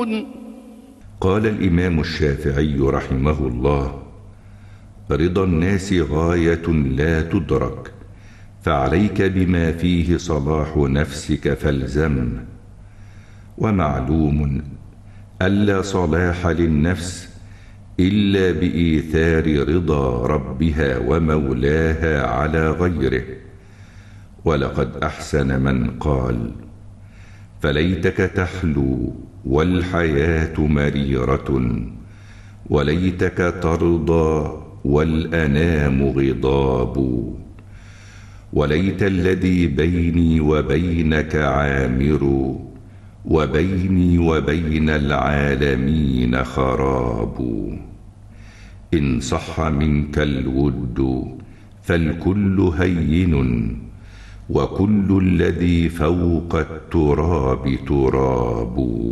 يعلمون. قال الإمام الشافعي رحمه الله: رضا الناس غاية لا تدرك، فعليك بما فيه صلاح نفسك فالزم. ومعلوم ألا صلاح للنفس إلا بإيثار رضا ربها ومولاها على غيره. ولقد أحسن من قال: فليتك تحلو والحياة مريرة، وليتك ترضى والأنام غضاب. وليت الذي بيني وبينك عامر، وبيني وبين العالمين خراب. إن صح منك الود فالكل هين، وكل الذي فوق التراب تراب.